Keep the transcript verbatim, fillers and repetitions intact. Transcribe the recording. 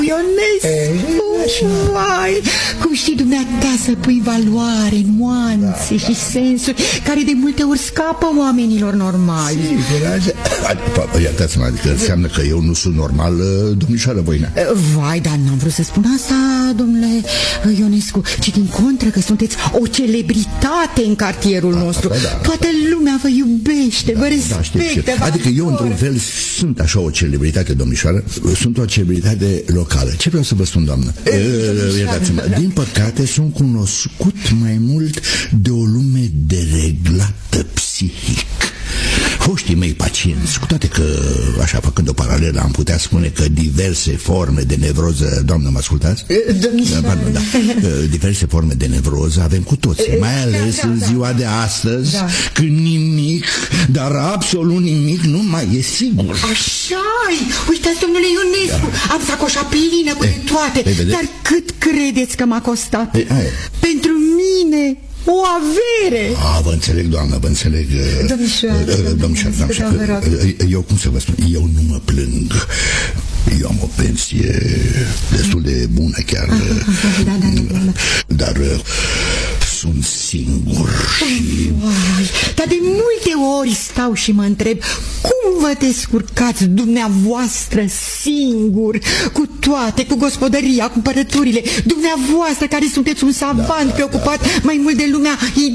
Ionescu, vai, cum știi dumneata să pui valoare, nuanțe și sensuri care de multe ori scapă oamenilor normali. Sigur, iertați-mă, adică înseamnă că eu nu sunt normal, domnișoară Voina. Vai, dar n-am vrut să spun asta, domnule Ionescu, ci din contră că sunteți o celebritate în cartierul nostru. Da, da. Toată lumea vă iubește, da, vă respectă. Da, adică eu, într-un fel, sunt așa o celebritate, domnișoară, sunt o celebritate locală. Ce vreau să vă spun, doamnă? Iertați-mă, din păcate sunt cunoscut mai mult de o lume dereglată psihic. Foștii mei pacienți, cu toate că, așa făcând o paralelă, am putea spune că diverse forme de nevroză, doamnă, mă ascultați? Pardon, da. Diverse forme de nevroză avem cu toți, mai ales da, da, în ziua da. de astăzi, da. când nimic, dar absolut nimic nu mai e sigur. Așa-i! Uitați, domnule Ionescu, da. am sacoșa plină cu e, toate, dar cât credeți că m-a costat? E, Pentru mine... o avere! A, vă înțeleg, doamnă, vă înțeleg. Domnișoară, domnișoară, domnișoară, eu cum să vă spun, eu nu mă plâng. Eu am o pensie destul de bună chiar. Da, da, da, da. Dar sunt singur și... Uai, dar de multe ori stau și mă întreb cum vă descurcați dumneavoastră singur cu toate, cu gospodăria, cu părăturile, dumneavoastră care sunteți un savant da, preocupat da, da. mai mult de lumea